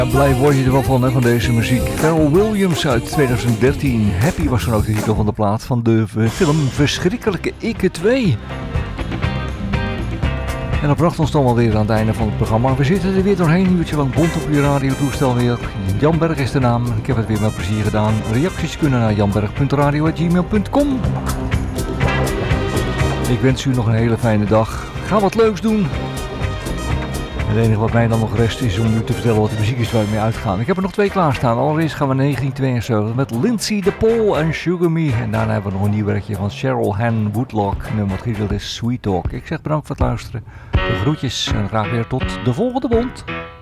Blij word je er wel van, hè, van deze muziek. Pharrell Williams uit 2013. Happy was dan ook de titel van de plaat van de film Verschrikkelijke Ikke 2. En dat bracht ons dan wel weer aan het einde van het programma. We zitten er weer doorheen, een uurtje lang bont op je radiotoestel weer. Jan Berg is de naam. Ik heb het weer met plezier gedaan. Reacties kunnen naar janberg.radio@gmail.com. Ik wens u nog een hele fijne dag. Ga wat leuks doen. Het enige wat mij dan nog rest is om u te vertellen wat de muziek is waar we mee uitgaan. Ik heb er nog 2 klaarstaan. Allereerst gaan we 1972 met Lindsay DePaul en Sugar Me. En daarna hebben we nog een nieuw werkje van Cheryl Han Woodlock. Nummer wat getiteld is Sweet Talk. Ik zeg bedankt voor het luisteren. De groetjes en graag weer tot de volgende bond.